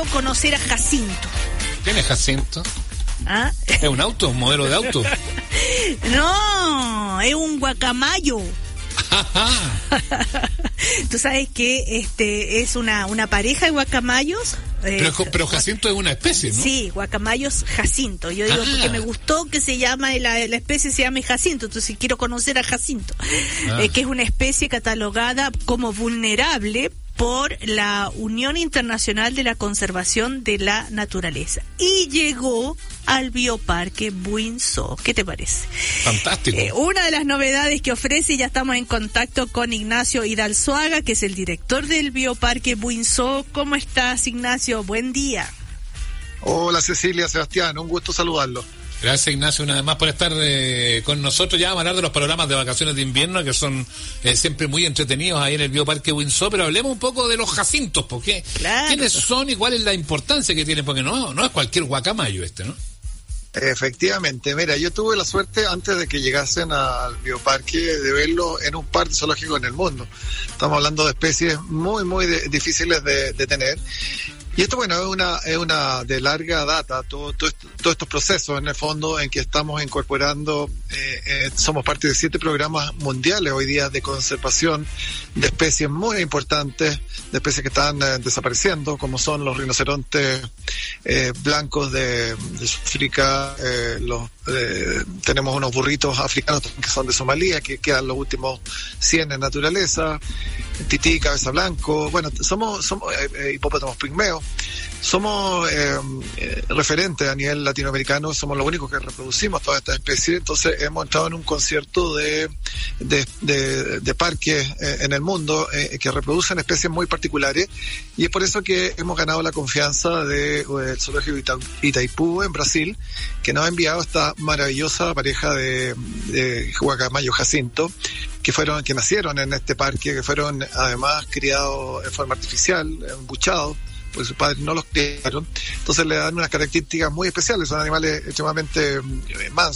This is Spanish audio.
Conocer a Jacinto. ¿Quién es Jacinto? ¿Ah? ¿Es un auto? ¿Un modelo de auto? No, es un guacamayo. Tú sabes que es una pareja de guacamayos. Pero Jacinto es una especie, ¿no? Sí, guacamayos Jacinto. Yo digo porque me gustó que se llama la especie se llame Jacinto, entonces quiero conocer a Jacinto, que es una especie catalogada como vulnerable por la Unión Internacional de la Conservación de la Naturaleza y llegó al Bioparque Buinzó. ¿Qué te parece? Fantástico. Una de las novedades que ofrece, ya estamos en contacto con Ignacio Hidalzuaga, que es el director del Bioparque Buinzó. ¿Cómo estás, Ignacio? Buen día. Hola, Cecilia, Sebastián, un gusto saludarlo. Gracias, Ignacio, una vez más por estar con nosotros. Ya vamos a hablar de los programas de vacaciones de invierno, que son siempre muy entretenidos ahí en el Bioparque Buinzó, pero hablemos un poco de los jacintos, porque claro. ¿Quiénes son y cuál es la importancia que tienen? Porque no es cualquier guacamayo ¿no? Efectivamente, mira, yo tuve la suerte antes de que llegasen al Bioparque de verlo en un parque zoológico en el mundo. Estamos hablando de especies muy, muy difíciles de tener. Y esto, bueno, es una de larga data, todos estos procesos, en el fondo, en que estamos incorporando, somos parte de 7 programas mundiales hoy día de conservación de especies muy importantes, de especies que están desapareciendo, como son los rinocerontes blancos de África, tenemos unos burritos africanos que son de Somalia, que quedan los últimos 100 en naturaleza, tití, cabeza blanco, bueno, somos hipopótamos pigmeos, somos referentes a nivel latinoamericano, somos los únicos que reproducimos todas estas especies, entonces hemos entrado en un concierto de parques en el mundo que reproducen especies muy particulares, y es por eso que hemos ganado la confianza del zoológico Itaipú en Brasil, que nos ha enviado esta maravillosa pareja de guacamayo Jacinto, que nacieron en este parque, que fueron además criados en forma artificial, embuchados, pues sus padres no los criaron, entonces le dan unas características muy especiales, son animales extremadamente mansos.